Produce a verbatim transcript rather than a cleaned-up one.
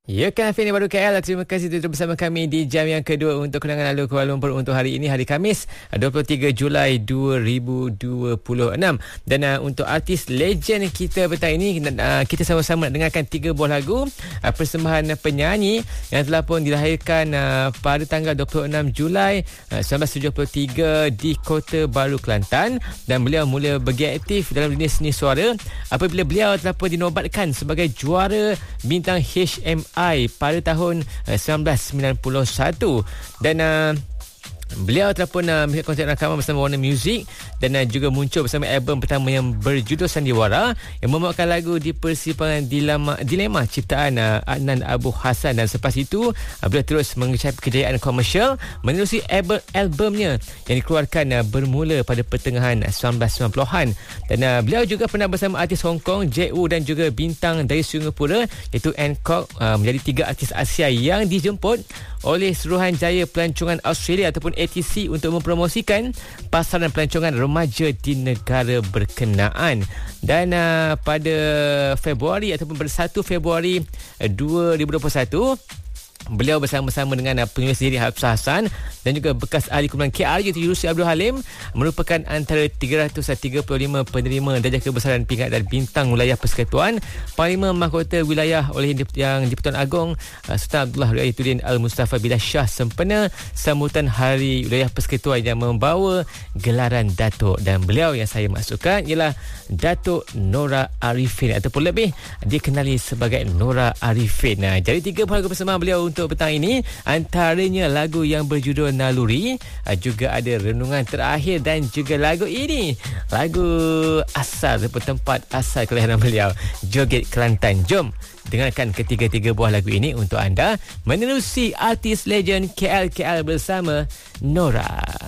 Ya kan, Fini baru K L. Terima kasih tuan bersama kami di jam yang kedua untuk kenangan lalu Kuala Lumpur untuk hari ini, hari Khamis dua puluh tiga Julai dua ribu dua puluh enam. Dan uh, untuk artis legend kita petang ini, uh, kita sama-sama nak dengarkan tiga buah lagu uh, persembahan penyanyi yang telah pun dilahirkan uh, pada tanggal dua puluh enam Julai uh, seribu sembilan ratus tujuh puluh tiga di Kota Baru, Kelantan. Dan beliau mula bergiat aktif dalam dunia seni suara apabila beliau telah pun dinobatkan sebagai juara bintang H M I pada tahun uh, seribu sembilan ratus sembilan puluh satu. Dan uh, beliau telah pun uh, membuat konsert rakaman bersama Warner Music dan uh, juga muncul bersama album pertama yang berjudul Sandiwara yang membawakan lagu di persimpangan dilema, dilema ciptaan uh, Adnan Abu Hassan. Dan selepas itu uh, beliau terus mencapai kejayaan komersial menerusi album, albumnya yang dikeluarkan uh, bermula pada pertengahan uh, seribu sembilan ratus sembilan puluhan. Dan uh, beliau juga pernah bersama artis Hong Kong J U dan juga bintang dari Singapura iaitu Hancock uh, menjadi tiga artis Asia yang dijemput oleh Suruhanjaya Pelancongan Australia ataupun A T C untuk mempromosikan pasaran pelancongan remaja di negara berkenaan. Dan uh, pada Februari ataupun pada satu Februari uh, dua ribu dua puluh satu, beliau bersama-sama dengan uh, penulis diri Hafsah Hassan dan juga bekas ahli kumpulan K R U Yusri Abdul Halim merupakan antara tiga ratus tiga puluh lima penerima darjah kebesaran pingat dan bintang wilayah persekutuan Parlimen Mahkota Wilayah oleh Yang di-Pertuan Agong uh, Sultan Abdullah Riayatuddin Al-Mustafa Billah Shah sempena sambutan Hari Wilayah Persekutuan yang membawa gelaran Datuk. Dan beliau yang saya maksudkan ialah Datuk Nora Arifin ataupun lebih dikenali sebagai Nora Arifin. Nah, jadi tiga lagu bersama beliau untuk petang ini, antaranya lagu yang berjudul Naluri, juga ada Renungan Terakhir dan juga lagu ini, lagu asal ataupun tempat asal kelahiran beliau, Joget Kelantan. Jom dengarkan ketiga-tiga buah lagu ini untuk anda menerusi artis legend K L K L bersama Nora.